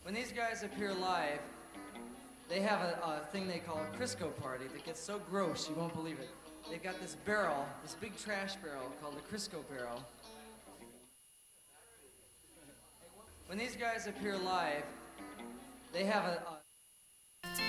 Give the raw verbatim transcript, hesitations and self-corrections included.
When these guys appear live, they have a, a thing they call a Crisco party that gets so gross you won't believe it. They've got this barrel, this big trash barrel called the Crisco barrel. When these guys appear live, they have a, a